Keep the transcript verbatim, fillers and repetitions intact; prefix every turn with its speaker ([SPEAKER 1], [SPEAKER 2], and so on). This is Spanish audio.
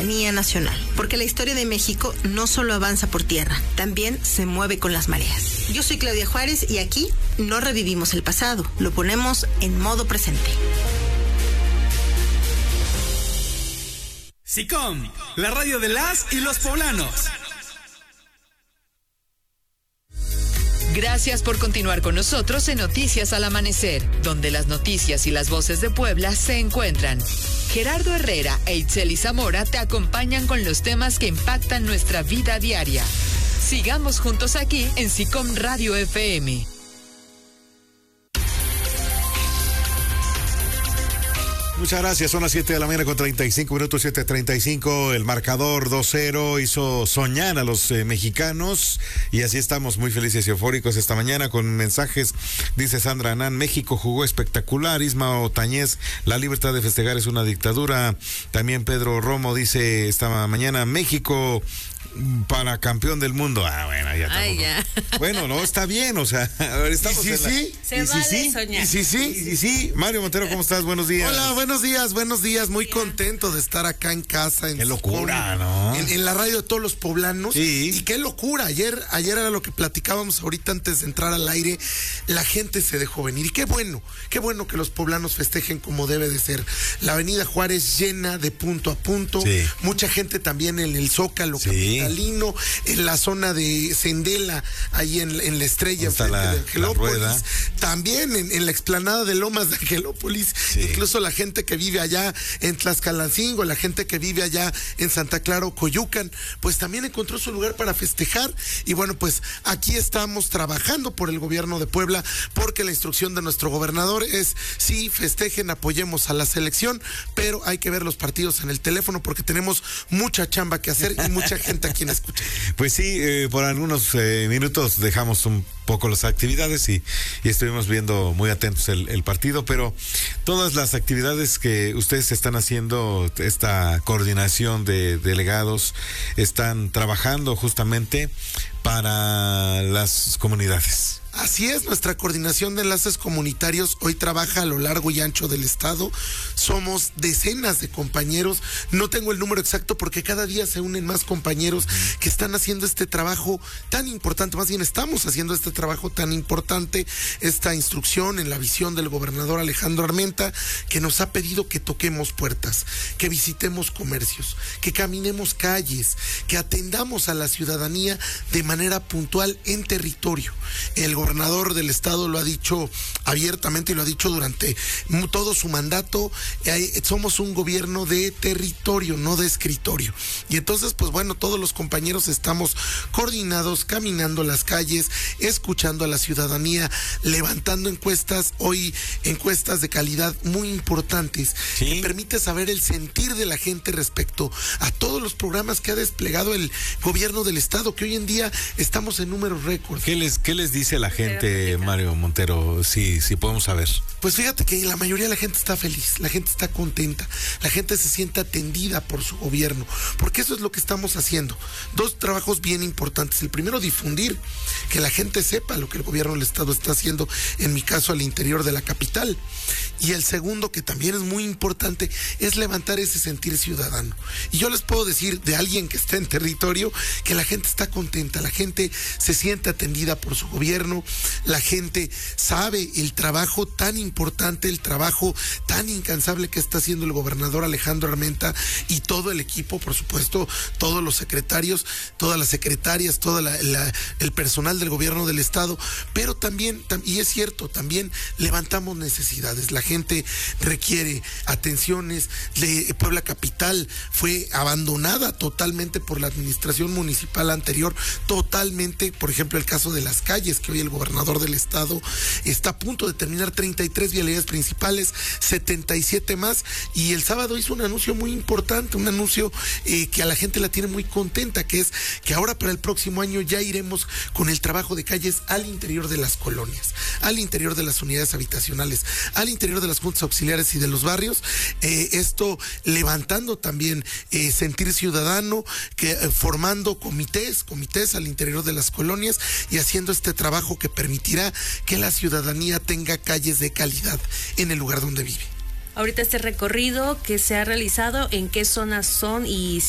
[SPEAKER 1] soberanía nacional, porque la historia de México no solo avanza por tierra, también se mueve con las mareas. Yo soy Claudia Juárez y aquí no revivimos el pasado, lo ponemos en modo presente.
[SPEAKER 2] SICOM, la radio de las y los poblanos.
[SPEAKER 3] Gracias por continuar con nosotros en Noticias al Amanecer, donde las noticias y las voces de Puebla se encuentran. Gerardo Herrera e Itzeli Zamora te acompañan con los temas que impactan nuestra vida diaria. Sigamos juntos aquí en SICOM Radio F M.
[SPEAKER 4] Muchas gracias, son las siete de la mañana con treinta y cinco minutos, siete treinta y cinco, el marcador dos cero hizo soñar a los eh, mexicanos y así estamos muy felices y eufóricos esta mañana con mensajes. Dice Sandra Anán, México jugó espectacular. Isma Otañez, la libertad de festejar es una dictadura. También Pedro Romo dice esta mañana, México para campeón del mundo. Ah, bueno, ya
[SPEAKER 5] Ay, ya.
[SPEAKER 4] Bueno, no, está bien, o sea, a ver, estamos
[SPEAKER 6] ¿Y si
[SPEAKER 4] en la...
[SPEAKER 6] sí?
[SPEAKER 5] Se
[SPEAKER 4] ¿Y
[SPEAKER 5] vale
[SPEAKER 4] si sí?
[SPEAKER 5] soñar.
[SPEAKER 4] ¿Y si sí? ¿Y si sí? Mario Montero, ¿cómo estás? Buenos días.
[SPEAKER 6] Hola, buenos días, buenos días. Muy contento de estar acá en casa. En
[SPEAKER 4] Qué locura,
[SPEAKER 6] Sicom,
[SPEAKER 4] ¿no?
[SPEAKER 6] En, en la radio de todos los poblanos.
[SPEAKER 4] Sí.
[SPEAKER 6] Y qué locura. Ayer, ayer era lo que platicábamos ahorita antes de entrar al aire. La gente se dejó venir. Y qué bueno, qué bueno que los poblanos festejen como debe de ser. La avenida Juárez llena de punto a punto.
[SPEAKER 4] Sí.
[SPEAKER 6] Mucha gente también en el Zócalo
[SPEAKER 4] Sí.
[SPEAKER 6] capitalino, en la zona de Sendela, ahí en, en la Estrella,
[SPEAKER 4] Está
[SPEAKER 6] enfrente
[SPEAKER 4] la-
[SPEAKER 6] de
[SPEAKER 4] la
[SPEAKER 6] Angelópolis.
[SPEAKER 4] rueda.
[SPEAKER 6] También en, en la explanada de Lomas de Angelópolis.
[SPEAKER 4] Sí.
[SPEAKER 6] Incluso la gente que vive allá en Tlaxcalancingo, la gente que vive allá en Santa Clara o Coyucan, pues también encontró su lugar para festejar. Y bueno, pues aquí estamos trabajando por el gobierno de Puebla, porque la instrucción de nuestro gobernador es, sí, festejen, apoyemos a la selección, pero hay que ver los partidos en el teléfono porque tenemos mucha chamba que hacer y mucha gente a quien escuchar.
[SPEAKER 4] Pues sí, eh, por algunos eh, minutos dejamos un poco las actividades y, y estuvimos viendo muy atentos el, el partido, pero todas las actividades que ustedes están haciendo, esta coordinación de delegados, están trabajando justamente para las comunidades.
[SPEAKER 6] Así es, nuestra coordinación de enlaces comunitarios hoy trabaja a lo largo y ancho del estado. Somos decenas de compañeros, no tengo el número exacto porque cada día se unen más compañeros que están haciendo este trabajo tan importante, más bien estamos haciendo este trabajo tan importante, esta instrucción en la visión del gobernador Alejandro Armenta, que nos ha pedido que toquemos puertas, que visitemos comercios, que caminemos calles, que atendamos a la ciudadanía de manera puntual en territorio. El gobernador del estado lo ha dicho abiertamente y lo ha dicho durante todo su mandato, eh, somos un gobierno de territorio, no de escritorio. Y entonces, pues bueno, todos los compañeros estamos coordinados, caminando las calles, escuchando a la ciudadanía, levantando encuestas, hoy encuestas de calidad muy importantes,
[SPEAKER 4] ¿Sí?
[SPEAKER 6] que permite saber el sentir de la gente respecto a todos los programas que ha desplegado el gobierno del estado, que hoy en día estamos en números récord.
[SPEAKER 4] ¿Qué les, qué les dice la gente, Mario Montero, si, si podemos saber?
[SPEAKER 6] Pues fíjate que la mayoría de la gente está feliz, la gente está contenta, la gente se siente atendida por su gobierno, porque eso es lo que estamos haciendo. Dos trabajos bien importantes. El primero, difundir, que la gente sepa lo que el gobierno del estado está haciendo, en mi caso al interior de la capital. Y el segundo, que también es muy importante, es levantar ese sentir ciudadano. Y yo les puedo decir de alguien que está en territorio que la gente está contenta, la gente se siente atendida por su gobierno, la gente sabe el trabajo tan importante, el trabajo tan incansable que está haciendo el gobernador Alejandro Armenta y todo el equipo, por supuesto, todos los secretarios, todas las secretarias, todo la, la, el personal del gobierno del estado, pero también, y es cierto, también levantamos necesidades. La gente requiere atenciones. De Puebla Capital fue abandonada totalmente por la administración municipal anterior, totalmente. Por ejemplo, el caso de las calles, que hoy el gobernador del estado está a punto de terminar treinta y tres vialidades principales, setenta y siete más, y el sábado hizo un anuncio muy importante, un anuncio eh, que a la gente la tiene muy contenta, que es que ahora para el próximo año ya iremos con el trabajo de calles al interior de las colonias, al interior de las unidades habitacionales, al interior de las juntas auxiliares y de los barrios, eh, esto levantando también eh, sentir ciudadano, que eh, formando comités, comités al interior de las colonias y haciendo este trabajo que permitirá que la ciudadanía tenga calles de calidad en el lugar donde vive.
[SPEAKER 5] Ahorita este recorrido que se ha realizado, ¿en qué zonas son y